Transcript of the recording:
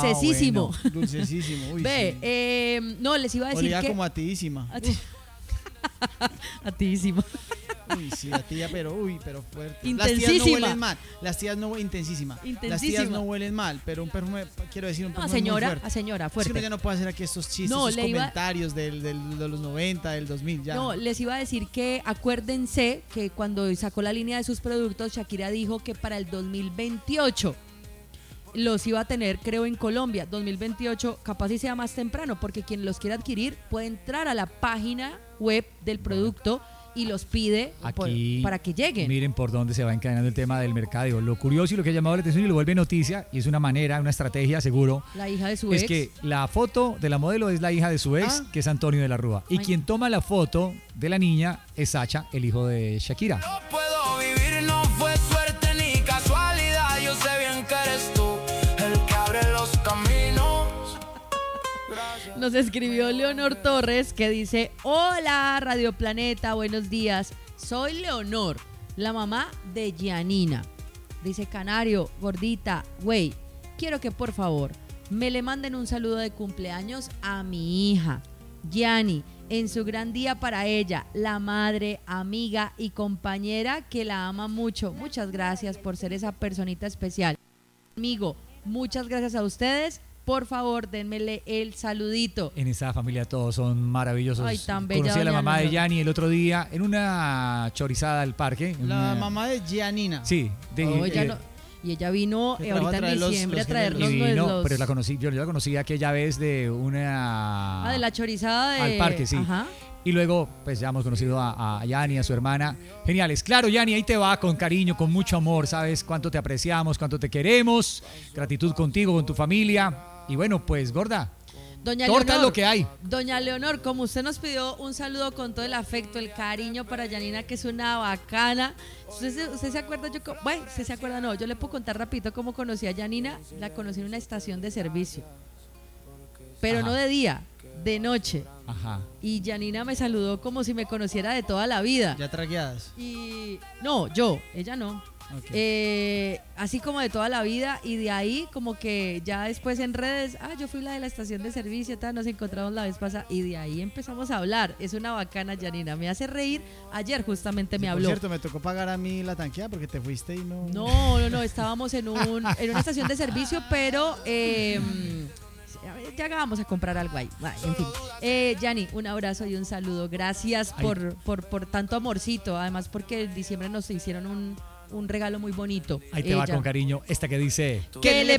Dulcesísimo. Bueno, dulcesísimo. Uy, Ve, sí. no, les iba a decir Olía que... como a tiísima. A tiísimo. Uy, sí, a tía, pero fuerte. Intensísima. Las tías no huelen mal. Las tías no intensísima. Intensísima. Las tías no huelen mal, pero un perfume, quiero decir, un No, perfume muy fuerte. a señora, Es que fuerte. uno ya no puede hacer aquí estos chistes, No, esos le iba- comentarios de los 90, del 2000, ya. No, les iba a decir que acuérdense que cuando sacó la línea de sus productos, Shakira dijo que para el 2028 los iba a tener, creo, en Colombia. 2028 capaz si sea más temprano, porque quien los quiera adquirir puede entrar a la página web del producto y los pide Aquí, para que lleguen. Miren por dónde se va encadenando el tema del mercadeo. Lo curioso y lo que ha llamado la atención y lo vuelve noticia, y es una manera, una estrategia seguro, La hija de su es ex. que la foto de la modelo es la hija de su ex, que es Antonio de la Rúa. Y Ay. quien toma la foto de la niña es Sacha, el hijo de Shakira. No puedo vivir, no fue suerte ni casualidad. Yo sé bien que eres tú el que abre los caminos. Nos escribió Leonor Torres que dice: hola Radio Planeta, buenos días. Soy Leonor, la mamá de Gianina. Dice: Canario, gordita, güey, quiero que por favor me le manden un saludo de cumpleaños a mi hija, Gianni, en su gran día para ella, la madre, amiga y compañera que la ama mucho. Muchas gracias por ser esa personita especial. Amigo, muchas gracias a ustedes. Por favor, denmele el saludito. En esa familia todos son maravillosos. Ay, tan bella Conocí a la doña mamá de Leonor. Gianni el otro día en una chorizada al parque. La mamá de Gianina. Sí. Oh, ella no- y ella vino Que trajo a ahorita en traer los diciembre a gemelos. traernos y vino, los... pero la conocí, yo la conocí aquella vez de una... Ah, de la chorizada de... Al parque, sí. Ajá. Y luego, pues ya hemos conocido a Yanni, a su hermana. Geniales. Claro, Yanni, ahí te va con cariño, con mucho amor. Sabes cuánto te apreciamos, cuánto te queremos. Gratitud contigo, con tu familia. Y bueno, pues, gorda, Doña torta es Leonor, lo que hay. Doña Leonor, como usted nos pidió un saludo con todo el afecto, el cariño para Yanina, que es una bacana. ¿Usted se acuerda? Bueno, usted se acuerda, no. Yo le puedo contar rapidito cómo conocí a Yanina. La conocí en una estación de servicio. Pero Ajá. no de día, de noche. Ajá. Y Yanina me saludó como si me conociera de toda la vida. Ya tragueadas. Y no, ella no. Ok. Así como de toda la vida, y de ahí como que ya después en redes, yo fui la de la estación de servicio, nos encontramos la vez pasada y de ahí empezamos a hablar. Es una bacana, Yanina, me hace reír. Ayer justamente me Por habló. cierto, me tocó pagar a mí la tanqueada porque te fuiste y no... No, estábamos en una estación de servicio, pero ya vamos a comprar algo ahí. En fin, Yanni, un abrazo y un saludo. Gracias por tanto amorcito, además porque en diciembre nos hicieron un regalo muy bonito. Ahí te va con cariño esta que dice... ¿Qué le